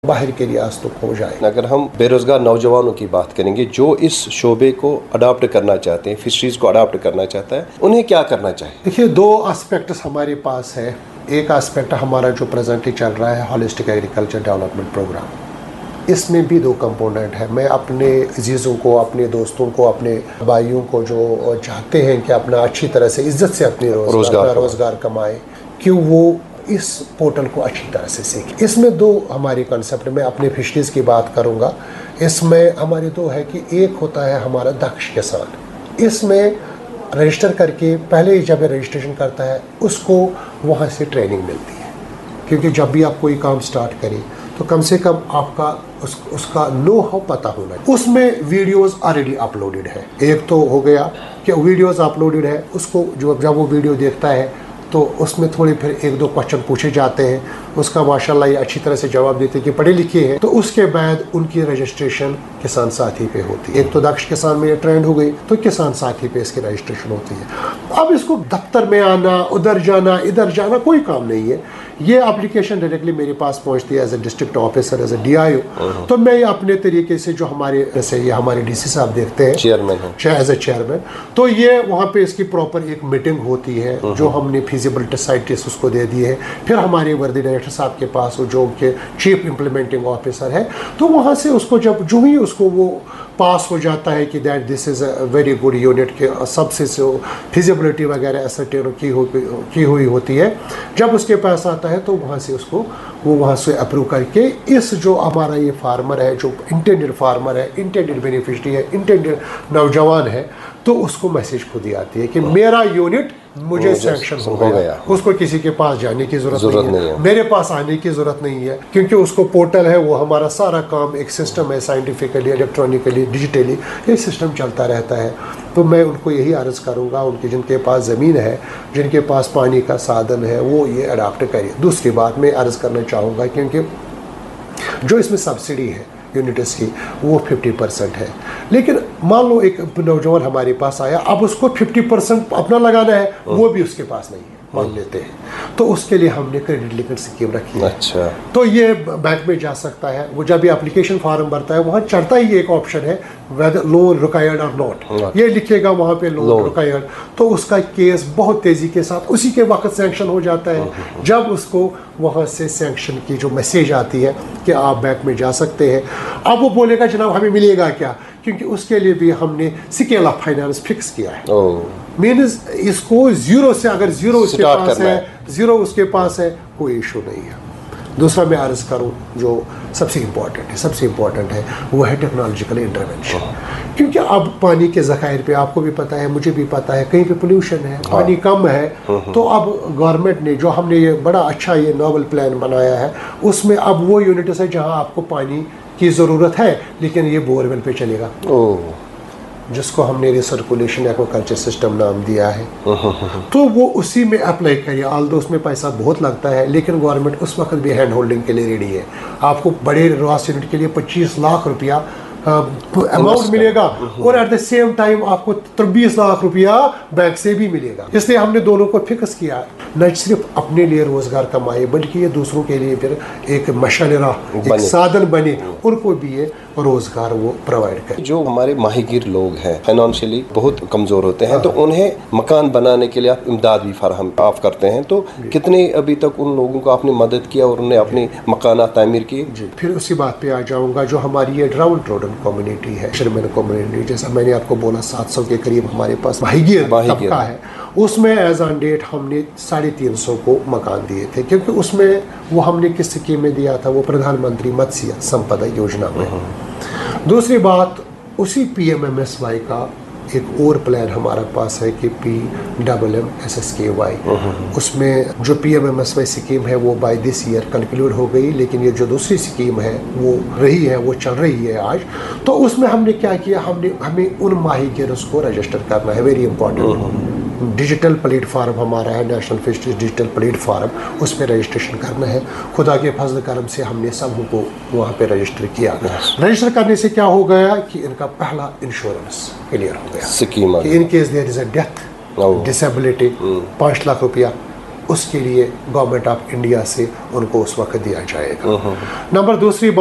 बाहर के रियाज तो हो जाए। अगर हम बेरोजगार नौजवानों की बात करेंगे जो इस शोबे को अडॉप्ट करना चाहते हैं, फिशरीज को अडॉप्ट करना चाहता है, उन्हें क्या करना चाहिए? देखिए, दो एस्पेक्ट्स हमारे पास है। एक एस्पेक्ट हमारा जो प्रेजेंटली चल रहा है हॉलिस्टिक एग्रीकल्चर डेवलपमेंट प्रोग्राम, इसमें भी दो कंपोनेंट है। मैं अपने अजीज़ों को, अपने दोस्तों को, अपने भाइयों को जो चाहते हैं कि अपना अच्छी तरह से इज्जत से अपनी रोज़गार कमाए, कि वो इस पोर्टल को अच्छी तरह से सीखें। इसमें दो हमारी कंसेप्ट, में अपने फिशरीज की बात करूंगा। इसमें हमारे दो है कि एक होता है हमारा दक्ष किसान। इसमें रजिस्टर करके पहले जब रजिस्ट्रेशन करता है उसको वहाँ से ट्रेनिंग मिलती है, क्योंकि जब भी आप कोई काम स्टार्ट करें तो कम से कम आपका उसका नो हाउ पता होना है। उसमें वीडियोस ऑलरेडी अपलोडेड है। एक तो हो गया कि वीडियोस अपलोडेड है, उसको जब वो वीडियो देखता है तो उसमें थोड़े फिर एक दो क्वेश्चन पूछे जाते हैं, उसका माशाल्लाह ये अच्छी तरह से जवाब देते हैं कि पढ़े लिखे हैं, तो उसके बाद उनकी रजिस्ट्रेशन किसान साथी पे होती है। एक तो दक्ष किसान में ये ट्रेंड हो गई तो किसान साथी पे इसकी रजिस्ट्रेशन होती है। अब इसको दफ्तर में आना, उधर जाना, इधर जाना कोई काम नहीं है। ये एप्लीकेशन डायरेक्टली मेरे पास पहुंचती है as a district officer, as a DIO। तो मैं अपने तरीके से जो हमारे, जैसे ये हमारे DC साहब देखते हैं, चेयरमैन है, एज ए चेयरमैन, तो ये वहाँ पे इसकी प्रॉपर एक मीटिंग होती है जो हमने फिजिबिलिटी साइटिस्ट उसको दे दी है। फिर हमारे वर्दी डायरेक्टर साहब के पास जो उनके चीफ इम्प्लीमेंटिंग ऑफिसर है, तो वहाँ से उसको जो ही उसको वो पास हो जाता है कि that this is a very good unit के सबसे फिजिबिलिटी वगैरह असर्टेन की हुई होती है। जब उसके पास आता है तो वहाँ से उसको वो वहाँ से अप्रूव करके इस जो हमारा ये फार्मर है, जो इंटेंडेड फार्मर है, इंटेंडेड बेनिफिशरी है, इंटेंडेड नौजवान है, तो उसको मैसेज खुद ही आती है कि मेरा यूनिट मुझे सैंक्शन हो गया। उसको किसी के पास जाने की जरूरत नहीं है, मेरे पास आने की जरूरत नहीं है, क्योंकि उसको पोर्टल है, वो हमारा सारा काम एक सिस्टम है, साइंटिफिकली, इलेक्ट्रॉनिकली, डिजिटली ये सिस्टम चलता रहता है। तो मैं उनको यही अर्ज करूंगा, उनके जिनके पास ज़मीन है, जिनके पास पानी का साधन है, वो ये अडॉप्ट करिए। दूसरी बात मैं अर्ज करना चाहूँगा, क्योंकि जो इसमें सब्सिडी है यूनिट्स की वो 50% है, लेकिन मान लो एक नौजवान हमारे पास आया, अब उसको 50% अपना लगाना है, वो भी उसके पास नहीं है, मान लेते हैं, तो उसके लिए हमने क्रेडिट लिंक्ड स्कीम रखी है। अच्छा, तो ये बैंक में जा सकता है। वो जब भी एप्लीकेशन फॉर्म भरता है वहाँ चढ़ता ही एक ऑप्शन है वेदर लोन रिक्वायर्ड और नॉट, ये लिखेगा वहाँ पे लोन रिक्वायर्ड, तो उसका केस बहुत तेज़ी के साथ उसी के वक्त सैंक्शन हो जाता है। जब उसको वहाँ से सैंक्शन की जो मैसेज आती है कि आप बैंक में जा सकते हैं, अब वो बोलेगा जनाब हमें मिलेगा क्या, क्योंकि उसके लिए भी हमने स्केल ऑफ फाइनेंस फिक्स किया है। मीन्स इसको जीरो से, अगर जीरो उसके पास है, जीरो उसके पास है, कोई इशू नहीं है। दूसरा मैं अर्ज करूं जो सबसे इम्पोर्टेंट है वो है टेक्नोलॉजिकल इंटरवेंशन, क्योंकि अब पानी के ज़खायर पे आपको भी पता है, मुझे भी पता है, कहीं पे पोल्यूशन है, पानी कम है, तो अब गवर्नमेंट ने जो हमने ये बड़ा अच्छा ये नोबल प्लान बनाया है, उसमें अब वो यूनिट्स है जहाँ आपको पानी की ज़रूरत है, लेकिन ये बोरवेल पे चलेगा, जिसको हमने रिसर्कुलेशन एक्वाकल्चर सिस्टम नाम दिया है। तो वो उसी में अप्लाई करिए। ऑल्दो उसमें पैसा बहुत लगता है, लेकिन गवर्नमेंट उस वक्त भी हैंड होल्डिंग के लिए रेडी है। आपको बड़े रॉस यूनिट के लिए 25 लाख रुपया अमाउंट मिलेगा, और एट द सेम टाइम आपको 23 लाख रुपया बैंक से भी मिलेगा। इसलिए हमने दोनों को फिक्स किया, न सिर्फ अपने लिए रोजगार कमाए, बल्कि ये दूसरों के लिए फिर एक मशाल राह, एक साधन बने, उनको भी ये रोजगार वो प्रोवाइड करें। जो हमारे माहिगीर लोग हैं, फाइनेंशियली बहुत कमजोर होते हैं, तो उन्हें मकान बनाने के लिए आप इमदाद भी फराहम आप करते हैं, तो कितने अभी तक उन लोगों को आपने मदद किया और उन्हें अपनी मकान तामीर किए? जी, फिर उसी बात पे आ जाऊंगा। जो हमारी ये डाउन ट्रोडन कम्युनिटी है, शर्मन कम्युनिटी, जैसा मैंने आपको बोला 700 के करीब हमारे पास माहिगीर तबका है, उसमें एज ऑन डेट हमने 350 को मकान दिए थे, क्योंकि उसमें वो हमने किस स्कीम में दिया था, वो प्रधानमंत्री मत्स्य संपदा योजना में। दूसरी बात, उसी PMMSY का एक और प्लान हमारे पास है कि PMMSSKY, उसमें जो PMMSY स्कीम है वो बाय दिस ईयर कंक्लूड हो गई, लेकिन ये जो दूसरी स्कीम है वो रही है, वो चल रही है आज। तो उसमें हमने क्या किया, हमें उन माहिगीरों को रजिस्टर करना है, वेरी इंपॉर्टेंट। डिजिटल प्लेटफार्म हमारा है, नेशनल फिशरीज डिजिटल प्लेटफार्म, उस पर रजिस्ट्रेशन करना है। खुदा के फजल करम से हमने सबको वहाँ पे रजिस्टर किया। रजिस्टर करने से क्या हो गया कि इनका पहला इंश्योरेंस क्लियर हो गया, कि in case there is a death, disability, 5 lakh रुपया उसके लिए गवर्नमेंट ऑफ इंडिया से उनको उस वक्त दिया जाएगा। नंबर दूसरी